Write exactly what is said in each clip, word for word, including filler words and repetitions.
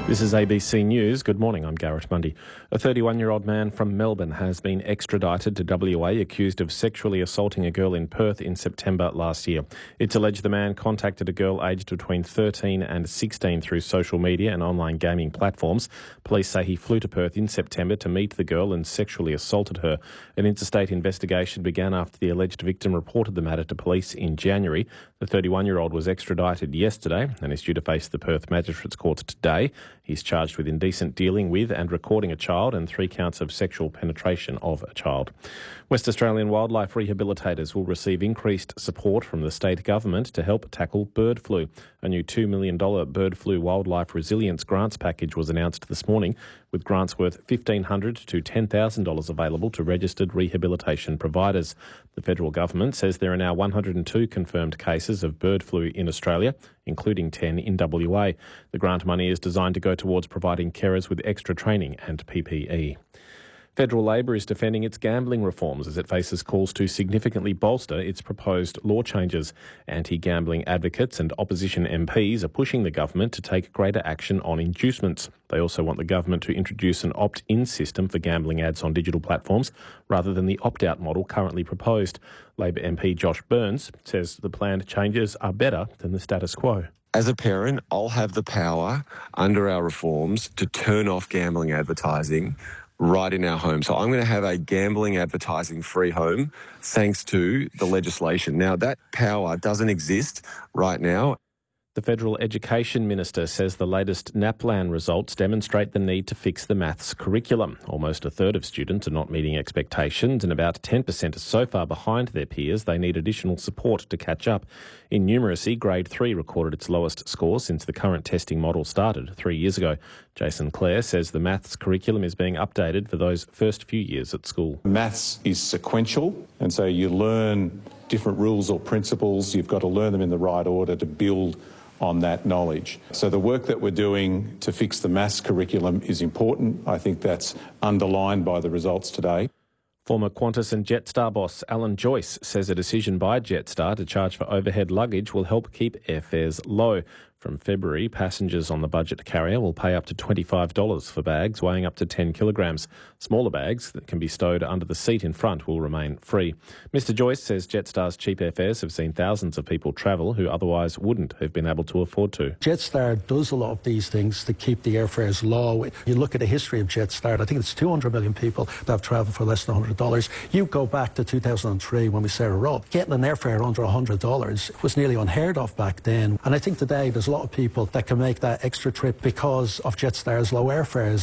This is A B C News. Good morning, I'm Garrett Mundy. A thirty-one-year-old man from Melbourne has been extradited to W A accused of sexually assaulting a girl in Perth in September last year. It's alleged the man contacted a girl aged between thirteen and sixteen through social media and online gaming platforms. Police say he flew to Perth in September to meet the girl and sexually assaulted her. An interstate investigation began after the alleged victim reported the matter to police in January. The thirty-one-year-old was extradited yesterday and is due to face the Perth Magistrates Court today. He's charged with indecent dealing with and recording a child and three counts of sexual penetration of a child. West Australian wildlife rehabilitators will receive increased support from the state government to help tackle bird flu. A new two million dollars bird flu wildlife resilience grants package was announced this morning, with grants worth fifteen hundred dollars to ten thousand dollars available to registered rehabilitation providers. The federal government says there are now one hundred two confirmed cases of bird flu in Australia, including ten in W A. The grant money is designed to go towards providing carers with extra training and P P E. Federal Labor is defending its gambling reforms as it faces calls to significantly bolster its proposed law changes. Anti-gambling advocates and opposition M Ps are pushing the government to take greater action on inducements. They also want the government to introduce an opt-in system for gambling ads on digital platforms rather than the opt-out model currently proposed. Labor M P Josh Burns says the planned changes are better than the status quo. As a parent, I'll have the power under our reforms to turn off gambling advertising right in our home. So I'm going to have a gambling advertising free home thanks to the legislation. Now, that power doesn't exist right now. The Federal Education Minister says the latest NAPLAN results demonstrate the need to fix the maths curriculum. Almost a third of students are not meeting expectations and about ten percent are so far behind their peers they need additional support to catch up. In numeracy, Grade three recorded its lowest score since the current testing model started three years ago. Jason Clare says the maths curriculum is being updated for those first few years at school. Maths is sequential, and so you learn different rules or principles. You've got to learn them in the right order to build on that knowledge. So the work that we're doing to fix the maths curriculum is important. I think that's underlined by the results today. Former Qantas and Jetstar boss Alan Joyce says a decision by Jetstar to charge for overhead luggage will help keep airfares low. From February, passengers on the budget carrier will pay up to twenty-five dollars for bags weighing up to ten kilograms. Smaller bags that can be stowed under the seat in front will remain free. Mister Joyce says Jetstar's cheap airfares have seen thousands of people travel who otherwise wouldn't have been able to afford to. Jetstar does a lot of these things to keep the airfares low. You look at the history of Jetstar, I think it's two hundred million people that have travelled for less than one hundred dollars. You go back to two thousand three when we set her up. Getting an airfare under one hundred dollars was nearly unheard of back then. And I think today there's a lot of people that can make that extra trip because of Jetstar's low airfares.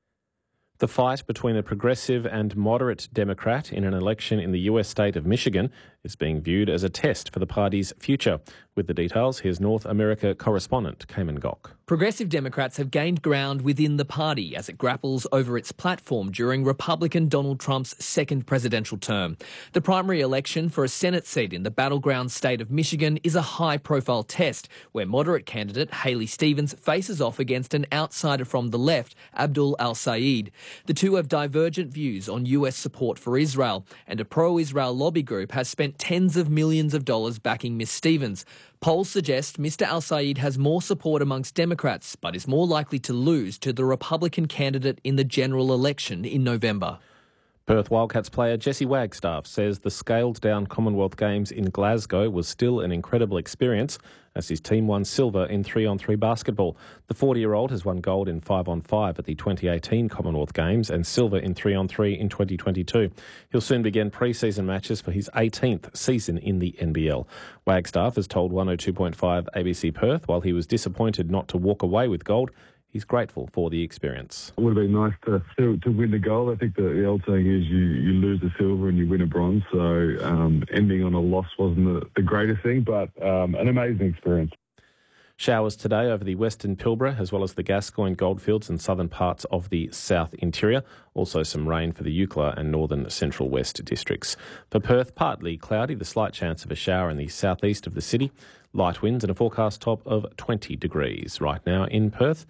The fight between a progressive and moderate Democrat in an election in the U S state of Michigan is being viewed as a test for the party's future. With the details, here's North America correspondent Cayman Gok. Progressive Democrats have gained ground within the party as it grapples over its platform during Republican Donald Trump's second presidential term. The primary election for a Senate seat in the battleground state of Michigan is a high-profile test where moderate candidate Haley Stevens faces off against an outsider from the left, Abdul al-Sayed. The two have divergent views on U S support for Israel, and a pro-Israel lobby group has spent tens of millions of dollars backing Miz Stevens. Polls suggest Mister al-Sayed has more support amongst Democrats, but is more likely to lose to the Republican candidate in the general election in November. Perth Wildcats player Jesse Wagstaff says the scaled-down Commonwealth Games in Glasgow was still an incredible experience as his team won silver in three-on-three basketball. The forty-year-old has won gold in five-on-five at the twenty eighteen Commonwealth Games and silver in three-on-three in twenty twenty-two. He'll soon begin pre-season matches for his eighteenth season in the N B L. Wagstaff has told one oh two point five A B C Perth while he was disappointed not to walk away with gold, he's grateful for the experience. It would have been nice to, to, to win the gold. I think the, the old saying is you, you lose the silver and you win a bronze. So um, ending on a loss wasn't the, the greatest thing, but um, an amazing experience. Showers today over the Western Pilbara as well as the Gascoyne goldfields and southern parts of the south interior. Also some rain for the Eucla and northern central west districts. For Perth, partly cloudy, the slight chance of a shower in the southeast of the city. Light winds and a forecast top of twenty degrees. Right now in Perth,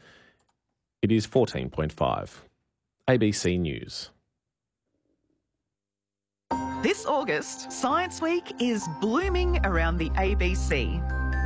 it is fourteen point five. A B C News. This August, Science Week is blooming around the A B C.